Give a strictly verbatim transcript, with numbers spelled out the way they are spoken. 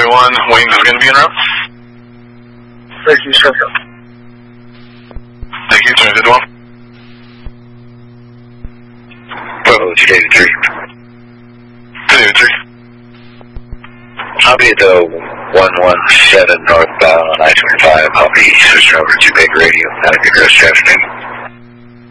one, Wayne is going to be en route. Thank you, sir. Thank you, Transit one. Bravo, two eighty-three. two eighty-three. I'll be at the one one seven northbound on I twenty-five. I'll be switching over to Baker Radio. Have a good rest of your afternoon.